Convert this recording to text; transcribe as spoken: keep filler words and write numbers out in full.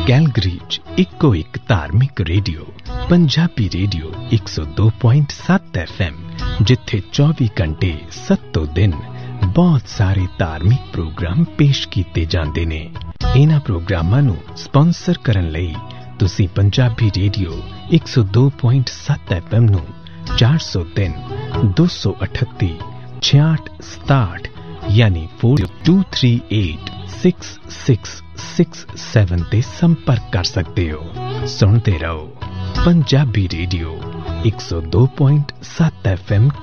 Calgary 'ਚ ਇੱਕੋ ਇੱਕ ਧਾਰਮਿਕ ਰੇਡੀਓ ਪੰਜਾਬੀ ਰੇਡੀਓ ਇੱਕ ਸੌ ਦੋ ਪੁਆਇੰਟ ਸੱਤ ਐਫ ਐਮ, ਜਿੱਥੇ ਚੌਵੀ ਘੰਟੇ ਸੱਤੋਂ ਦਿਨ ਬਹੁਤ ਸਾਰੇ ਧਾਰਮਿਕ ਪ੍ਰੋਗਰਾਮ ਪੇਸ਼ ਕੀਤੇ ਜਾਂਦੇ ਨੇ। ਇਹਨਾਂ ਪ੍ਰੋਗਰਾਮਾਂ ਨੂੰ ਸਪਾਂਸਰ ਕਰਨ ਲਈ ਤੁਸੀਂ ਪੰਜਾਬੀ ਰੇਡੀਓ ਇੱਕ ਸੌ ਦੋ ਪੁਆਇੰਟ ਸੱਤ ਐਫ ਐਮ ਨੂੰ ਚਾਰ ਸੌ ਤਿੰਨ ਦੋ ਸੌ ਅਠੱਤੀ ਛਿਆਹਠ ਸਤਾਹਠ ਯਾਨੀ four two three eight six six six seven ਤੇ ਸੰਪਰਕ ਕਰ ਸਕਦੇ ਹੋ। ਸੁਣਦੇ ਰਹੋ ਪੰਜਾਬੀ ਰੇਡੀਓ ਇੱਕ ਸੌ ਦੋ ਪੁਆਇੰਟ ਸੱਤ ਐਫ ਐਮ।